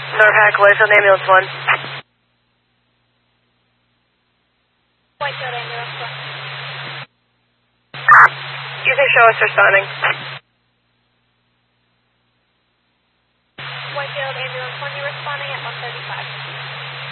Norpac, Whitefield Ambulance 1. Whitefield Ambulance 1. You can show us responding. Whitefield Ambulance 1, you're responding at 135.